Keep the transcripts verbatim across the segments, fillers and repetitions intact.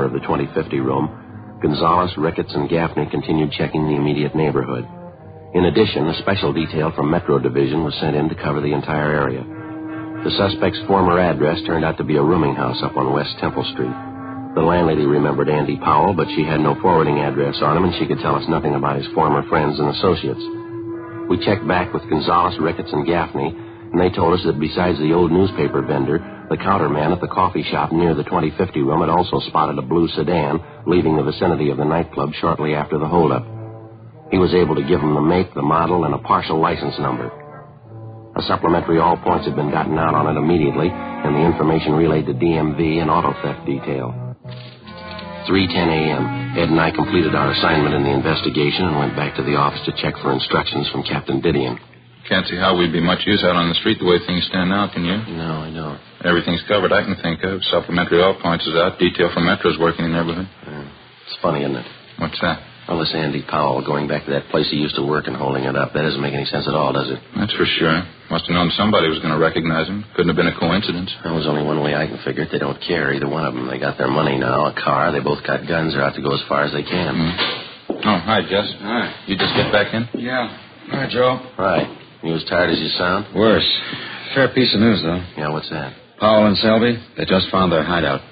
of the twenty fifty room, Gonzalez, Ricketts, and Gaffney continued checking the immediate neighborhood. In addition, a special detail from Metro Division was sent in to cover the entire area. The suspect's former address turned out to be a rooming house up on West Temple Street. The landlady remembered Andy Powell, but she had no forwarding address on him, and she could tell us nothing about his former friends and associates. We checked back with Gonzalez, Ricketts, and Gaffney, and they told us that besides the old newspaper vendor, the counterman at the coffee shop near the twenty fifty room had also spotted a blue sedan leaving the vicinity of the nightclub shortly after the holdup. He was able to give them the make, the model, and a partial license number. A supplementary all points had been gotten out on it immediately, and the information relayed to D M V and auto theft detail. three ten a.m., Ed and I completed our assignment in the investigation and went back to the office to check for instructions from Captain Didion. Can't see how we'd be much use out on the street the way things stand now, can you? No, I don't. Everything's covered I can think of. Supplementary all points is out. Detail from Metro's working in the neighborhood. Uh, it's funny, isn't it? What's that? Well, this Andy Powell going back to that place he used to work and holding it up, that doesn't make any sense at all, does it? That's for sure. Must have known somebody was going to recognize him. Couldn't have been a coincidence. Well, there's only one way I can figure it. They don't care, either one of them. They got their money now, a car. They both got guns. They're out to go as far as they can. Mm. Oh, hi, Jess. Hi. You just get back in? Yeah. Hi, Joe. Right. You as tired as you sound? Worse. Fair piece of news, though. Yeah, what's that? Powell and Selby, they just found their hideout.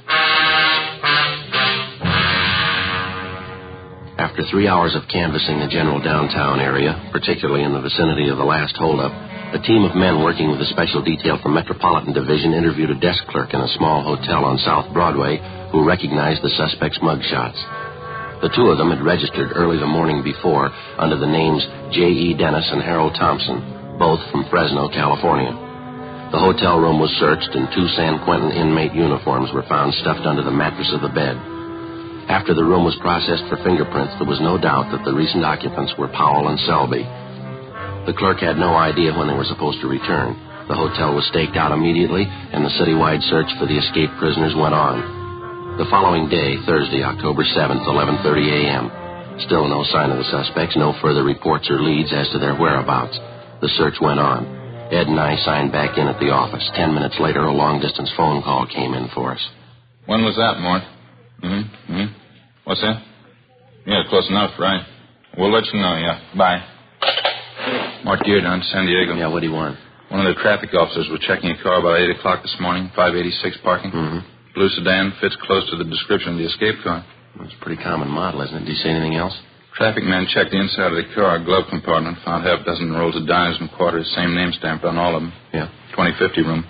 After three hours of canvassing the general downtown area, particularly in the vicinity of the last holdup, a team of men working with a special detail from Metropolitan Division interviewed a desk clerk in a small hotel on South Broadway who recognized the suspect's mugshots. The two of them had registered early the morning before under the names J E. Dennis and Harold Thompson, both from Fresno, California. The hotel room was searched, and two San Quentin inmate uniforms were found stuffed under the mattress of the bed. After the room was processed for fingerprints, there was no doubt that the recent occupants were Powell and Selby. The clerk had no idea when they were supposed to return. The hotel was staked out immediately, and the citywide search for the escaped prisoners went on. The following day, Thursday, October seventh, eleven thirty a.m., still no sign of the suspects, no further reports or leads as to their whereabouts. The search went on. Ed and I signed back in at the office. Ten minutes later, a long-distance phone call came in for us. When was that, Mort? Mm-hmm. Mm-hmm. What's that? Yeah, close enough, right? We'll let you know, yeah. Bye. Mort Gear down to San Diego. Yeah, what do you want? One of the traffic officers was checking a car about eight o'clock this morning, five eighty-six parking. Mm-hmm. Blue sedan, fits close to the description of the escape car. Well, it's a pretty common model, isn't it? Do you see anything else? Traffic man checked the inside of the car, glove compartment, found half a dozen rolls of dimes and quarters, same name stamped on all of them. Yeah. twenty fifty room.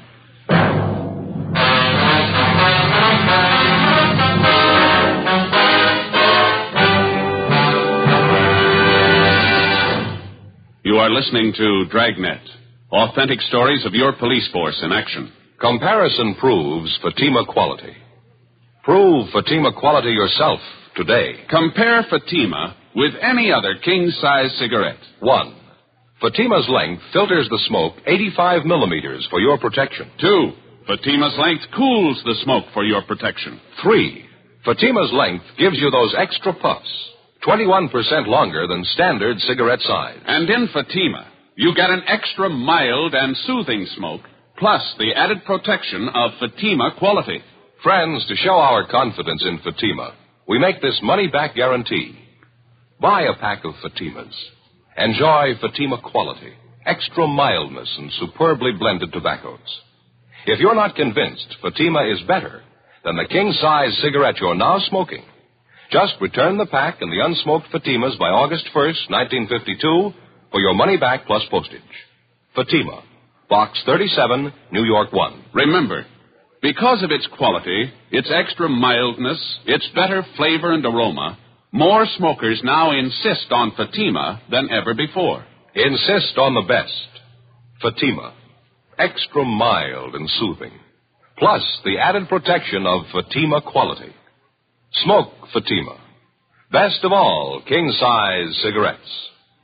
You are listening to Dragnet, authentic stories of your police force in action. Comparison proves Fatima quality. Prove Fatima quality yourself today. Compare Fatima with any other king-size cigarette. One, Fatima's length filters the smoke eighty-five millimeters for your protection. Two, Fatima's length cools the smoke for your protection. Three, Fatima's length gives you those extra puffs, twenty-one percent longer than standard cigarette size. And in Fatima, you get an extra mild and soothing smoke, plus the added protection of Fatima quality. Friends, to show our confidence in Fatima, we make this money-back guarantee. Buy a pack of Fatimas. Enjoy Fatima quality, extra mildness, and superbly blended tobaccos. If you're not convinced Fatima is better than the king-size cigarette you're now smoking, just return the pack and the unsmoked Fatimas by August first, nineteen fifty-two, for your money back plus postage. Fatima, Box thirty-seven, New York one. Remember, because of its quality, its extra mildness, its better flavor and aroma, more smokers now insist on Fatima than ever before. Insist on the best. Fatima, extra mild and soothing, plus the added protection of Fatima quality. Smoke Fatima. Best of all king-size cigarettes.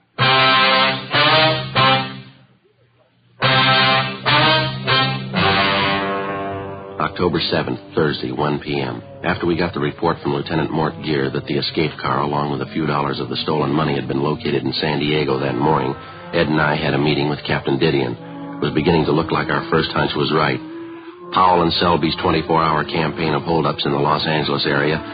October seventh, Thursday, one p.m. After we got the report from Lieutenant Mort Gear that the escape car, along with a few dollars of the stolen money, had been located in San Diego that morning, Ed and I had a meeting with Captain Didion. It was beginning to look like our first hunch was right. Powell and Selby's twenty-four hour campaign of holdups in the Los Angeles area